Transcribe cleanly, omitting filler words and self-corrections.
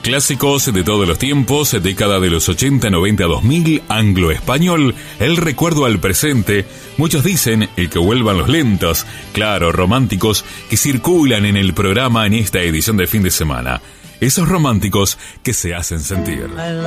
Clásicos de todos los tiempos, década de los 80, 90, 2000, anglo-español, el recuerdo al presente. Muchos dicen el que vuelvan los lentos, claro, románticos, que circulan en el programa en esta edición de fin de semana. Esos románticos que se hacen sentir.